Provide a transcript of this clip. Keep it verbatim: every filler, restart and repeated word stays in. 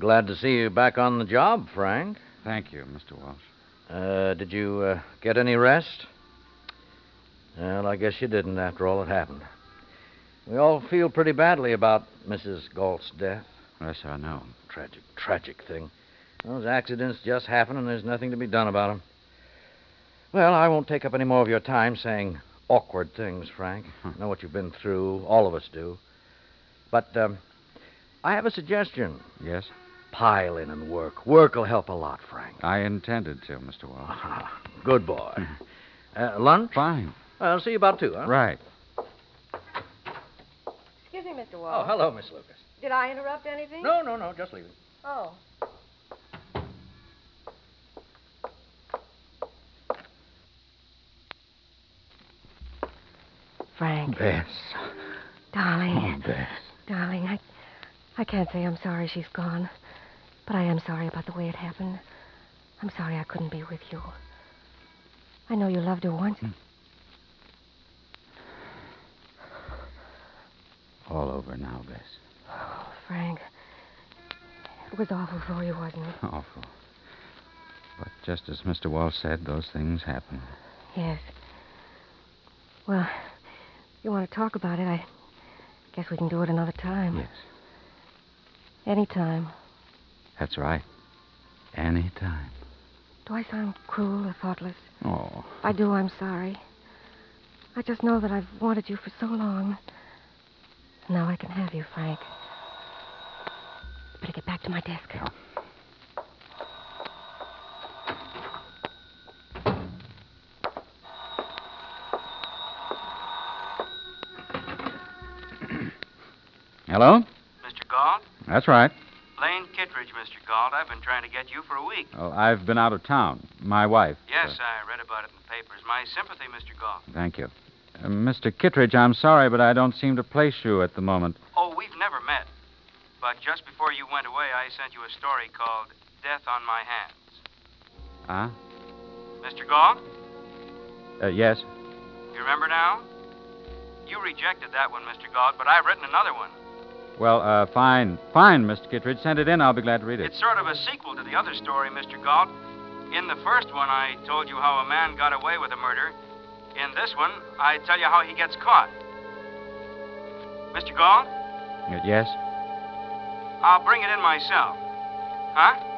Glad to see you back on the job, Frank. Thank you, Mister Walsh. Uh, did you uh, get any rest? Well, I guess you didn't after all that happened. We all feel pretty badly about Missus Galt's death. Yes, I know. Tragic, tragic thing. Those accidents just happen, and there's nothing to be done about them. Well, I won't take up any more of your time saying awkward things, Frank. I know what you've been through. All of us do. But um, I have a suggestion. Yes? Pile in and work. Work will help a lot, Frank. I intended to, Mister Walsh. Ah, good boy. uh, lunch? Fine. Well, I'll see you about two, huh? Right. Excuse me, Mister Walsh. Oh, hello, Miss Lucas. Did I interrupt anything? No, no, no. Just leave it. Oh. Frank. Bess. Darling. Oh, Bess. Darling, I, I can't say I'm sorry she's gone. But I am sorry about the way it happened. I'm sorry I couldn't be with you. I know you loved her once. Hmm. All over now, Bess. Oh, Frank. It was awful for you, wasn't it? Awful. But just as Mister Walsh said, those things happen. Yes. Well, if you want to talk about it, I guess we can do it another time. Yes. Any time. That's right. Any time. Do I sound cruel or thoughtless? Oh. If I do, I'm sorry. I just know that I've wanted you for so long. Now I can have you, Frank. Better get back to my desk. Yeah. Hello? Mister Galt? That's right. Lane Kittredge, Mister Galt. I've been trying to get you for a week. Oh, I've been out of town. My wife. Yes, uh, I read about it in the papers. My sympathy, Mister Galt. Thank you. Uh, Mister Kittredge, I'm sorry, but I don't seem to place you at the moment. Oh, we've never met. But just before you went away, I sent you a story called Death on My Hands. Huh? Mister Galt? Uh, yes? You remember now? You rejected that one, Mister Galt, but I've written another one. Well, uh, fine. Fine, Mister Kittredge. Send it in. I'll be glad to read it. It's sort of a sequel to the other story, Mister Galt. In the first one, I told you how a man got away with a murder. In this one, I tell you how he gets caught. Mister Galt? Uh, yes? I'll bring it in myself. Huh?